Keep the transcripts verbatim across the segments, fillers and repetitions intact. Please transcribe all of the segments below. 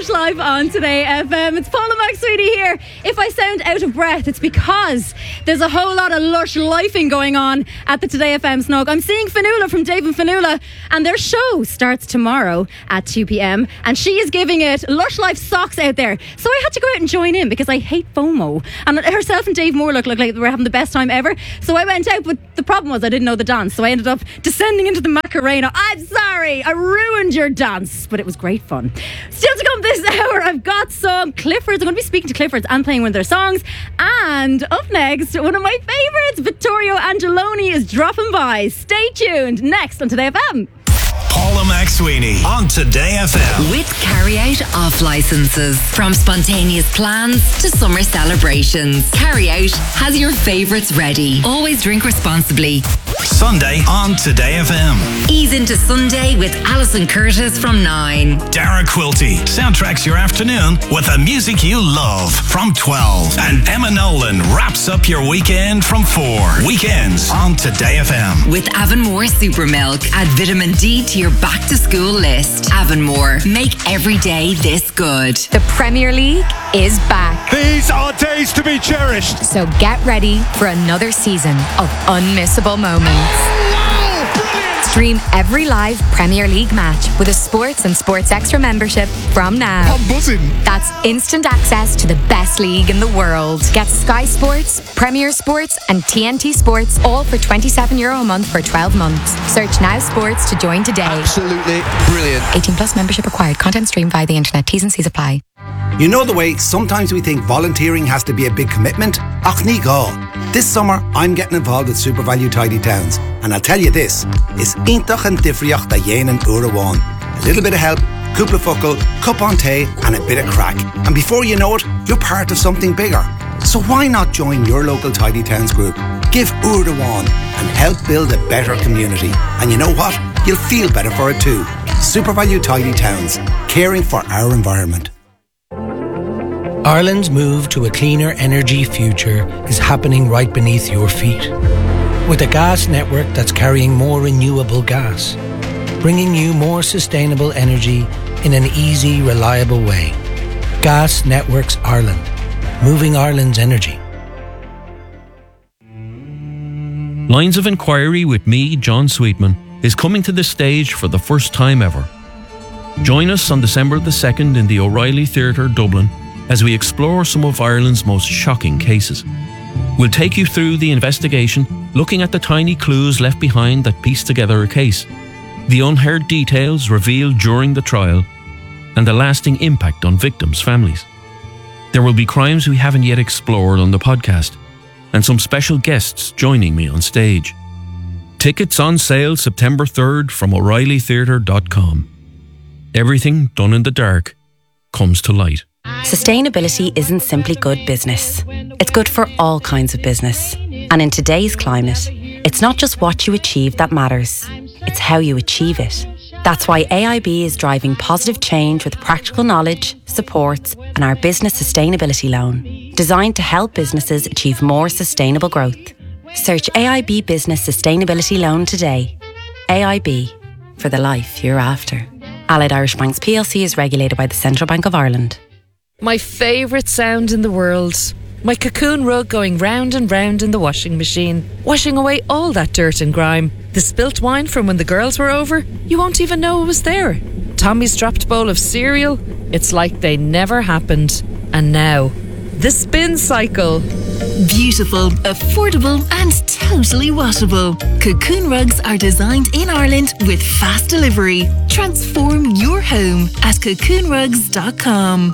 Lush Live on Today F M. It's Paula McSweeney here. If I sound out of breath, it's because there's a whole lot of Lush lifing going on at the Today F M Snug. I'm seeing Fanula from Dave and Fanula, and their show starts tomorrow at two p.m. and she is giving it Lush Life socks out there. So I had to go out and join in because I hate FOMO. And herself and Dave Moore look, look like they were having the best time ever. So I went out, but the problem was I didn't know the dance. So I ended up descending into the Macarena. I'm sorry, I ruined your dance, but it was great fun. Still to come this hour, I've got some Cliffords. I'm going to be speaking to Cliffords and playing one of their songs. And up next, one of my favourites, Vittorio Angeloni, is dropping by. Stay tuned. Next on Today F M. Paula McSweeney on Today F M. With carry-out off licenses. From spontaneous plans to summer celebrations, Carry-out has your favourites ready. Always drink responsibly. Sunday on Today F M. Ease into Sunday with Alison Curtis from nine. Dara Quilty soundtracks your afternoon with the music you love from twelve. And Emma Nolan wraps up your weekend from four. Weekends on Today F M. With Avonmore Super Milk. Add vitamin D to your back to school list. Avonmore. Make every day this good. The Premier League is back. These are days to be cherished. So get ready for another season of unmissable moments. Stream every live Premier League match with a Sports and Sports Extra membership from now. I'm buzzing. That's instant access to the best league in the world. Get Sky Sports, Premier Sports and T N T Sports all for twenty-seven euro a month for twelve months. Search Now Sports to join today. Absolutely brilliant. eighteen plus membership required. Content streamed via the internet. T's and C's apply. You know the way sometimes we think volunteering has to be a big commitment? Ach ní gá. This summer, I'm getting involved with Super Value Tidy Towns. And I'll tell you this, is intach and difrioch da yen and urawan. A little bit of help, cúpla focal, cup on tea, and a bit of crack. And before you know it, you're part of something bigger. So why not join your local Tidy Towns group? Give Urdawan and help build a better community. And you know what? You'll feel better for it too. Super Value Tidy Towns, caring for our environment. Ireland's move to a cleaner energy future is happening right beneath your feet. With a gas network that's carrying more renewable gas, bringing you more sustainable energy in an easy, reliable way. Gas Networks Ireland, moving Ireland's energy. Lines of Inquiry with me, John Sweetman, is coming to the stage for the first time ever. Join us on December the second in the O'Reilly Theatre, Dublin, as we explore some of Ireland's most shocking cases. We'll take you through the investigation, looking at the tiny clues left behind that piece together a case, the unheard details revealed during the trial, and the lasting impact on victims' families. There will be crimes we haven't yet explored on the podcast, and some special guests joining me on stage. Tickets on sale September third from O'Reilly Theatre dot com. Everything done in the dark comes to light. Sustainability isn't simply good business. It's good for all kinds of business. And in today's climate, it's not just what you achieve that matters. It's how you achieve it. That's why A I B is driving positive change with practical knowledge, supports, and our business sustainability loan, designed to help businesses achieve more sustainable growth. Search A I B Business Sustainability Loan today. A I B, for the life you're after. Allied Irish Banks P L C is regulated by the Central Bank of Ireland. My favourite sound in the world. My cocoon rug going round and round in the washing machine, washing away all that dirt and grime. The spilt wine from when the girls were over, you won't even know it was there. Tommy's dropped bowl of cereal, it's like they never happened. And now, the spin cycle. Beautiful, affordable and totally washable. Cocoon rugs are designed in Ireland with fast delivery. Transform your home at cocoon rugs dot com.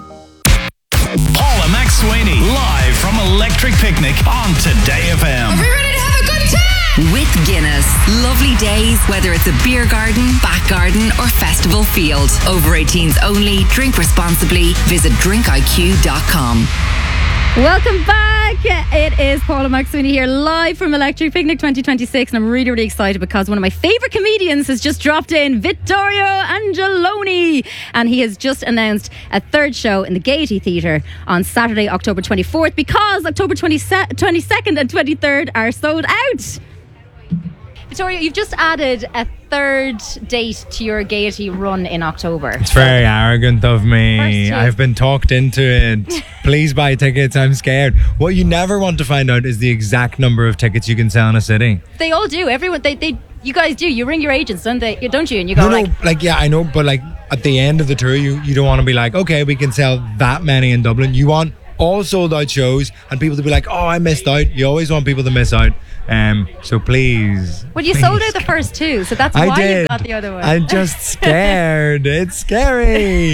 Paula McSweeney, live from Electric Picnic on Today F M. Are we ready to have a good time? With Guinness. Lovely days, whether it's a beer garden, back garden or festival field. Over eighteens only. Drink responsibly. Visit drink I Q dot com. Welcome back. It is Paula McSweeney here, live from Electric Picnic twenty twenty-six, and I'm really, really excited because one of my favourite comedians has just dropped in, Vittorio Angeloni, and he has just announced a third show in the Gaiety Theatre on Saturday, October twenty-fourth, because October twenty-second and twenty-third are sold out. Victoria, you've just added a third date to your Gaiety run in October. It's very arrogant of me. First two. I've been talked into it. Please buy tickets. I'm scared. What you never want to find out is the exact number of tickets you can sell in a city. They all do. Everyone, they, they, you guys do. You ring your agents, don't they? Don't you? And you go No, like, no, like, yeah, I know, but like at the end of the tour, you, you don't want to be like, okay, we can sell that many in Dublin. You want all sold out shows and people to be like, oh, I missed out. You always want people to miss out. Um, so please. well, you please. sold out the first two, so that's I why did. you got the other one. I'm just scared. It's scary.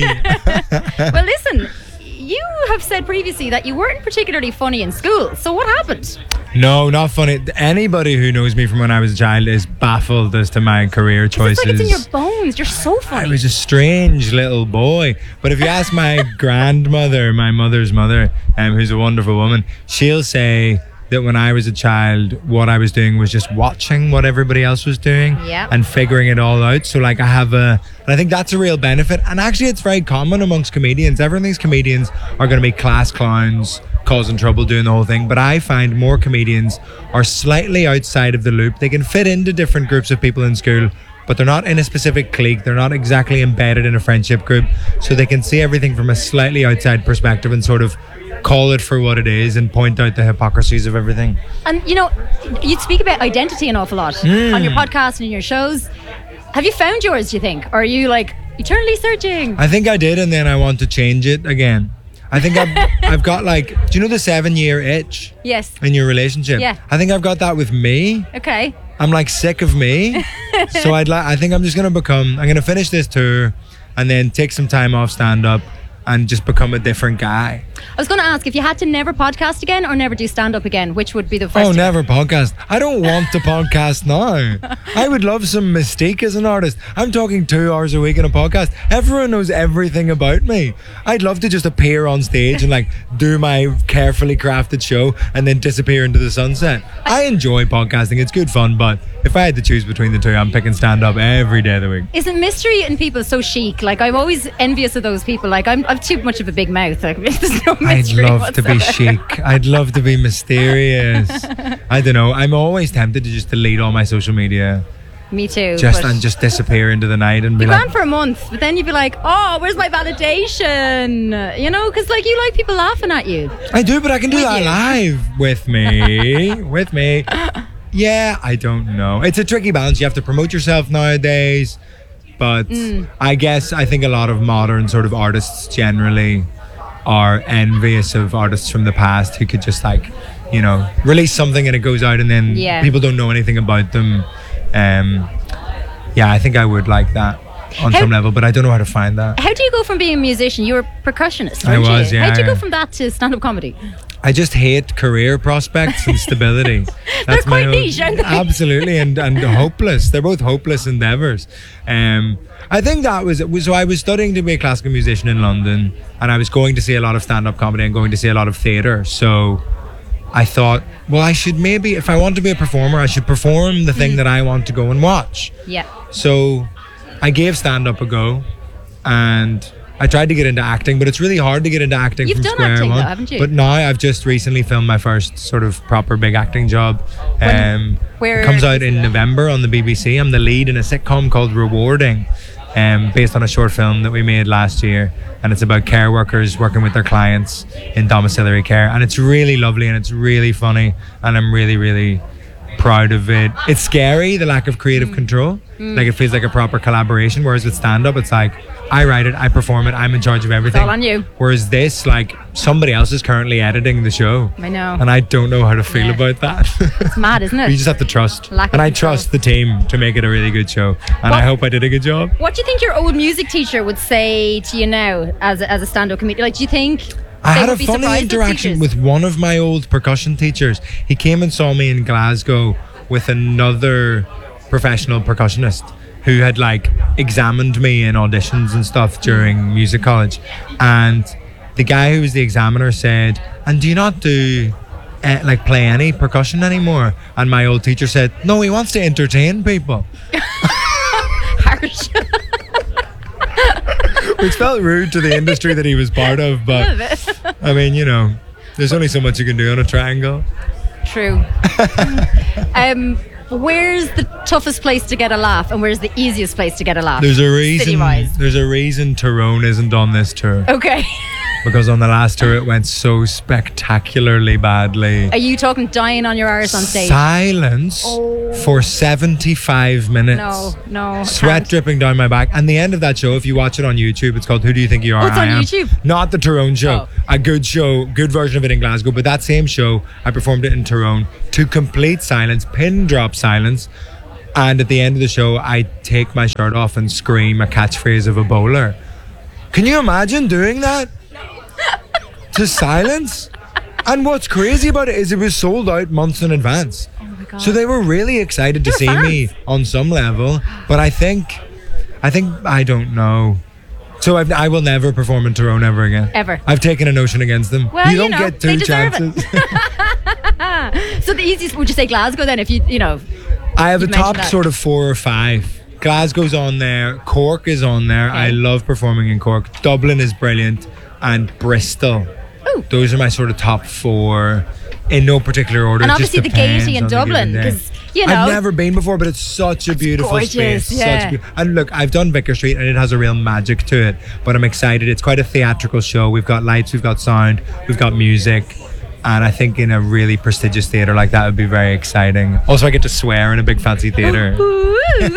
Well, listen, you have said previously that you weren't particularly funny in school. So what happened? No, not funny. Anybody who knows me from when I was a child is baffled as to my career choices. It's like it's in your bones. You're so funny. I was a strange little boy. But if you ask my grandmother, my mother's mother, um, who's a wonderful woman, she'll say that when I was a child, what I was doing was just watching what everybody else was doing Yeah. and figuring it all out. So like I have a, and I think that's a real benefit. And actually it's very common amongst comedians. Everyone thinks comedians are going to be class clowns, causing trouble, doing the whole thing. But I find more comedians are slightly outside of the loop. They can fit into different groups of people in school, but they're not in a specific clique. They're not exactly embedded in a friendship group. So they can see everything from a slightly outside perspective and sort of call it for what it is and point out the hypocrisies of everything. And you know, you speak about identity an awful lot Mm. on your podcast and in your shows. Have you found yours, do you think? Or are you like eternally searching? I think I did, and then I want to change it again. I think I've, I've got like, do you know the seven year itch Yes. in your relationship? Yeah. I think I've got that with me. Okay. I'm like sick of me. So I'd like, I think I'm just going to become, I'm going to finish this tour and then take some time off stand up and just become a different guy. I was going to ask if you had to never podcast again or never do stand up again, which would be the first? Oh, never podcast. I don't want to podcast now. I would love some mystique as an artist. I'm talking two hours a week in a podcast. Everyone knows everything about me. I'd love to just appear on stage and like do my carefully crafted show and then disappear into the sunset. I enjoy podcasting. It's good fun, but if I had to choose between the two, I'm picking stand up every day of the week. Isn't mystery in people so chic? Like, I'm always envious of those people. Like, I'm, I've too much of a big mouth. Like, there's no I'd mystery love whatsoever. to be chic. I'd love to be mysterious. I don't know. I'm always tempted to just delete all my social media. Me too. Just but and just disappear into the night and be you like, gone for a month, but then you'd be like, oh, where's my validation? You know, because like you like people laughing at you. I do, but I can do With that you. live with me. with me. Yeah, I don't know. It's a tricky balance. You have to promote yourself nowadays. But Mm. I guess I think a lot of modern sort of artists generally are envious of artists from the past who could just like, you know, release something and it goes out and then Yeah. people don't know anything about them. Um, yeah, I think I would like that on How- some level, but I don't know how to find that. How do you go from being a musician? You were a percussionist, I weren't was, you? yeah, How do you yeah. go from that to stand-up comedy? I just hate career prospects and stability. That's quite my niche, aren't they? Absolutely, and and hopeless. They're both hopeless endeavors. Um, I think that was so. I was studying to be a classical musician in London, and I was going to see a lot of stand-up comedy and going to see a lot of theatre. So I thought, well, I should maybe, if I want to be a performer, I should perform the thing that I want to go and watch. Yeah. So I gave stand-up a go, and I tried to get into acting, but it's really hard to get into acting You've from done square acting one. though, haven't you? But now I've just recently filmed my first sort of proper big acting job. Um, where it comes out is in that? November on the B B C. I'm the lead in a sitcom called Rewarding, um, based on a short film that we made last year, and it's about care workers working with their clients in domiciliary care, and it's really lovely and it's really funny, and I'm really really proud of it. It's scary, the lack of creative Mm. control. Like it feels like a proper collaboration, whereas with stand-up it's like I write it, I perform it, I'm in charge of everything. all on you. Whereas this, like, somebody else is currently editing the show. I know. And I don't know how to feel Yeah. about that. It's mad, isn't it? You just have to trust. Lack of And I control. trust the team to make it a really good show. And What- I hope I did a good job. What do you think your old music teacher would say to you now as a, as a stand-up comedian? Like, do you think I they had a would be funny surprised as interaction teachers? with one of my old percussion teachers. He came and saw me in Glasgow with another professional percussionist who had like examined me in auditions and stuff during music college. And the guy who was the examiner said, "And do you not do uh, like play any percussion anymore?" And my old teacher said, "No, he wants to entertain people." Harsh. Which felt rude to the industry that he was part of, but A little bit. I mean, you know, there's only so much you can do on a triangle. True. um, Where's the toughest place to get a laugh, and where's the easiest place to get a laugh? There's a reason. City-wise. There's a reason Tyrone isn't on this tour. Okay. Because on the last tour it went so spectacularly badly. Are you talking dying on your arse on stage? Silence Oh. for seventy-five minutes. No, no. Sweat can't. dripping down my back. And the end of that show, if you watch it on YouTube, it's called Who Do You Think You Are? Oh, it's I on Am. YouTube? Not the Tyrone show. Oh. A good show, good version of it in Glasgow. But that same show, I performed it in Tyrone to complete silence, pin drop silence. And at the end of the show, I take my shirt off and scream a catchphrase of a bowler. Can you imagine doing that? To silence? And what's crazy about it is it was sold out months in advance. Oh my God. So they were really excited to They're see fans. me on some level. But I think, I think, I don't know. So I've, I will never perform in Tyrone ever again. Ever. I've taken a notion against them. Well, you don't you know, get two they deserve chances. it. So the easiest, would you say Glasgow then? If you, you know. I have a you've top mentioned that. sort of four or five. Glasgow's on there. Cork is on there. Okay. I love performing in Cork. Dublin is brilliant. And Bristol. Ooh. Those are my sort of top four in no particular order. And It obviously just the Gaiety depends in on the Dublin, given day. 'cause, you know- I've never been before, but it's such a beautiful gorgeous, space. yeah. Such be- and look, I've done Vicar Street and it has a real magic to it, but I'm excited. It's quite a theatrical show. We've got lights, we've got sound, we've got music. And I think in a really prestigious theatre like that would be very exciting. Also, I get to swear in a big fancy theatre. Ooh.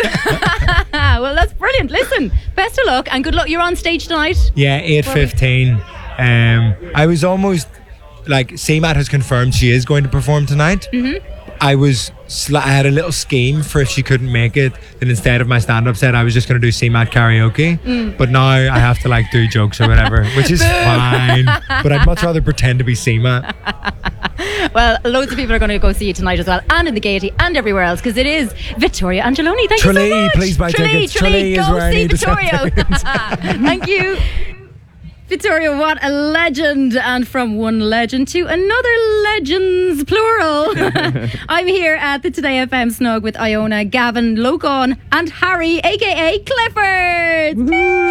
Well, that's brilliant. Listen, best of luck and good luck. You're on stage tonight. Yeah, eight fifteen. Um, I was almost like C MAT has confirmed she is going to perform tonight. Mm-hmm. I was sl- I had a little scheme for if she couldn't make it, then instead of my stand-up set, I was just going to do C MAT karaoke. Mm. But now I have to like do jokes or whatever, which is fine. But I'd much rather pretend to be C MAT. Well, loads of people are going to go see you tonight as well, and in the Gaiety and everywhere else, because it is Vittorio Angeloni. Thank Tralee, you so much. please buy Tralee, tickets. Tralee, Tralee is go where I see need to sell Vittorio. tickets. Thank you. Vittorio, what a legend. And from one legend to another legends, plural. I'm here at the Today F M Snug with Iona, Gavin, Logan and Harry, aka Clifford.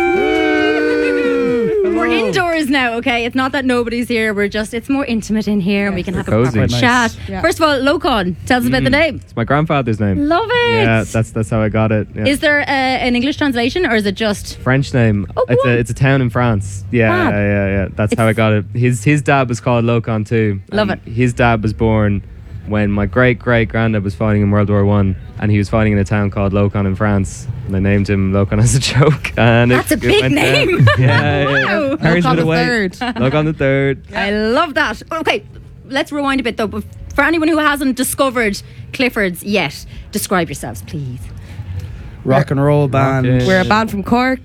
We're indoors now, okay? It's not that nobody's here. We're just, it's more intimate in here and we can have a cozy. proper Nice. chat. Yeah. First of all, Logan, tell us about the name. It's my grandfather's name. Love it. Yeah, that's that's how I got it. Yeah. Is there uh, an English translation or is it just... French name. Oh, it's go a on. it's a town in France. Yeah, Fab. yeah, yeah, yeah. That's how I got it. His his dad was called Locan too. Love and His dad was born when my great great granddad was fighting in World War One, and he was fighting in a town called Locan in France. And they named him Locan as a joke. And That's it, a big it went down. name. Yeah, yeah. Wow. Harry's Locan been the away. third. Locan the third. I love that. Okay, let's rewind a bit though. But for anyone who hasn't discovered Clifford's yet, describe yourselves, please. Rock and roll band. Rockin'. We're a band from Cork.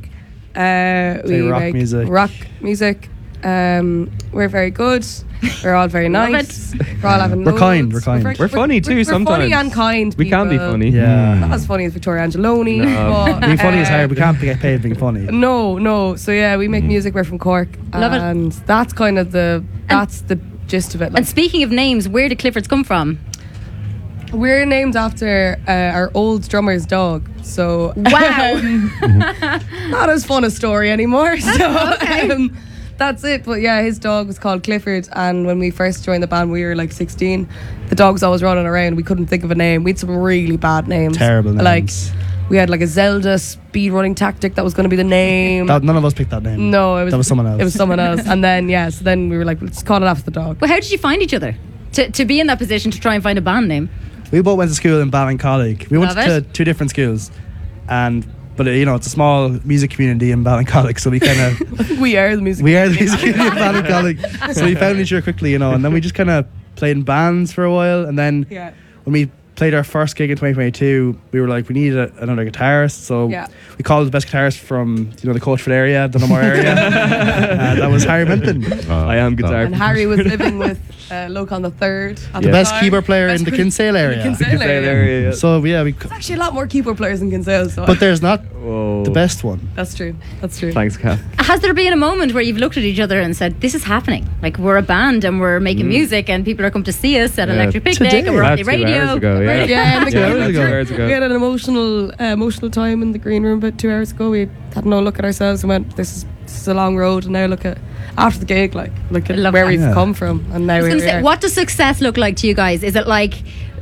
Uh, Play we rock make music. Rock music. Um, we're very good. We're all very Love nice. We're all having We're loads. kind, we're kind. very- We're funny too We're sometimes. funny and kind. We can be people. funny. Yeah. Not as funny as Victoria Angeloni. No. But, Being funny is uh, hard. We can't get paid being funny. No, no. So yeah, we make music. We're from Cork. Love it. And that's kind of the that's the gist of it. Like, And speaking of names, where did Clifford's come from? we're named after uh, our old drummer's dog. So Wow. not as fun a story anymore. So um, that's it. But yeah, his dog was called Clifford, and when we first joined the band, we were like sixteen. The dog's always running around. We couldn't think of a name. We had some really bad names. Terrible names. Like we had like a Zelda speed running tactic that was going to be the name. That, none of us picked that name. no, it was that was someone else. It was someone else. And then yeah, so then we were like, let's call it after the dog. Well, how did you find each other? To, to be in that position to try and find a band name? We both went to school in Ballincollig. We went Love to it. two different schools, and but uh, you know it's a small music community in Ballincollig, so we kind of we are the music. we are the music community in Ballincollig. So we found each other quickly, you know, and then we just kind of played in bands for a while, and then Yeah. when we played our first gig in twenty twenty-two, we were like, we needed a, another guitarist, so Yeah. we called the best guitarist from you know the Coachford area, Dunamore area. uh, that was Harry Minton. I am guitar. And Harry was living with uh, Locan the third. at The the best time. keyboard player Best in the key- Kinsale area. Kinsale Kinsale area. area, yeah. So yeah, we. There's actually a lot more keyboard players in Kinsale. So But there's not Whoa. the best one. that's true. That's true. Thanks, Kat. Has there been a moment where you've looked at each other and said, this is happening? Like, we're a band and we're making music and people are coming to see us at Yeah. Electric Picnic Today. and we're on the About two radio. hours ago, yeah. Yeah, in the Two green hours room. ago. Hours ago. We had an emotional, uh, emotional time in the green room about two hours ago. We had no look at ourselves and went, "This is this is a long road." And now look at after the gig, like look at Love where that. we've Yeah. come from, and now I was we're gonna say, here. what does success look like to you guys? Is it like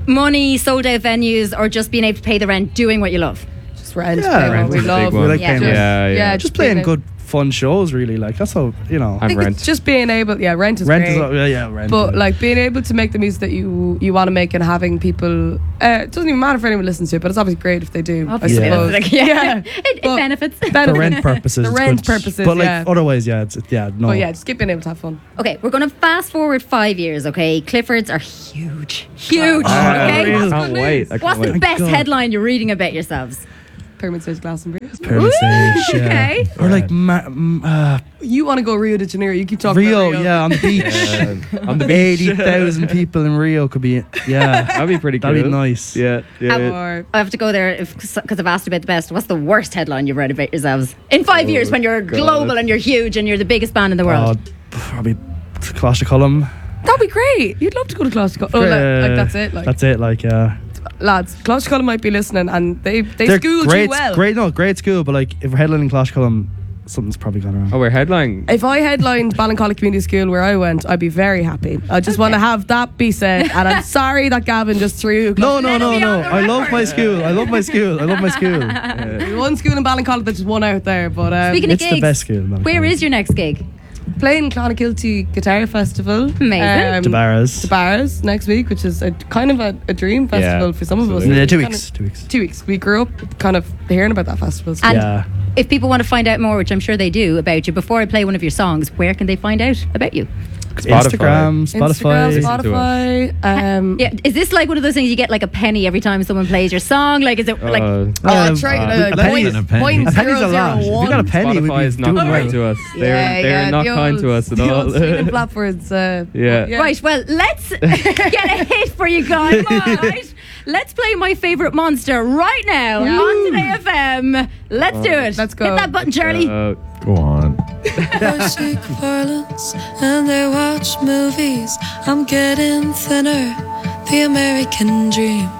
money, sold out venues, or just being able to pay the rent doing what you love? Just rent, Yeah, pay rent what we is a love. big one. We like paying rent. Yeah, yeah. yeah, Just being playing a- good, fun shows, really. Like that's how you know. I think it's just being able, yeah, rent is Rent great. is all- yeah, yeah, rent But is- like being able to make the music that you you want to make and having people, uh, it doesn't even matter if anyone listens to it, but it's obviously great if they do. Obviously, I suppose. it's like, yeah. It, it benefits. For rent purposes. The it's rent good. purposes, But like yeah. otherwise, yeah, it's yeah, no. But yeah, just keep being able to have fun. Okay, we're going to fast forward five years, okay? Cliffords are huge. Huge, Ah, okay? I can't wait. I can't What's the wait. best God. headline you're reading about yourselves? Pyramid Stage Glastonbury. Pyramid Stage, yeah. okay. Or like ma- m- uh, You want to go Rio de Janeiro? You keep talking Rio, about Rio. yeah, on the beach. Yeah, on the beach. Eighty thousand people in Rio could be, yeah, That'd be pretty cool. that'd be nice. Yeah, yeah. Have- Or I have to go there because I've asked about the best. What's the worst headline you've read about yourselves in five Oh, years when you're God. global and you're huge and you're the biggest band in the world? Oh, probably Clash of Cullum. that'd be great. You'd love to go to Glasgow. Oh, like, like that's it. Like That's it. Like, yeah. lads, Clash Cullum might be listening, and they they They're schooled great, you well. great, no, great school. But like, if we're headlining Clash of Cullum, something's probably gone wrong. Oh, we're headlining. If I headlined Ballincollig Community School where I went, I'd be very happy. I just want to have that be said, and I'm sorry that Gavin just threw. No, no, no, no. I love my school. I love my school. I love my school. There's one school in Ballincollig that's one out there, but um, Speaking of It's the gigs, best school in Ballincollig. where is your next gig? playing Clonakilty Guitar Festival. Amazing. To Barras. To Barras next week, which is a kind of a, a dream festival Yeah, for some of us. absolutely. Yeah, two Kind weeks, of- two weeks. Two weeks. We grew up kind of hearing about that festival. So. And if people want to find out more, which I'm sure they do, about you, before I play one of your songs, where can they find out about you? Instagram, Spotify. Spotify. Um, Yeah, is this like one of those things you get like a penny every time someone plays your song? Like, is it like? Uh, Oh, try uh, a penny- point- a penny. point A penny's a zero lot. zero If one. you got a penny, we'd Spotify be is not doing kind well. to us. They're Yeah, they're yeah, not the kind old- to us at the all. old streaming platforms. Uh, Yeah. yeah. Right, well, let's get a hit for you guys. All right. Let's play My Favourite Monster right now Yeah. on Today F M. Let's do it. Let's go. Hit that button, Charlie. Uh, Go on. They seek violence and they watch movies. I'm getting thinner. The American dream.